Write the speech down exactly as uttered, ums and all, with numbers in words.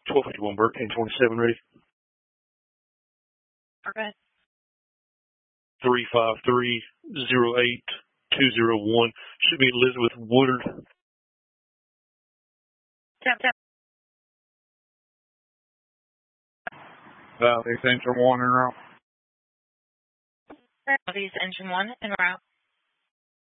twelve fifty-one Burton, twenty-seven ready. Okay. three five three zero eight two zero one. Should be Elizabeth Woodard. Tap, tap. Southeast Engine one en route. Southeast Engine one en route.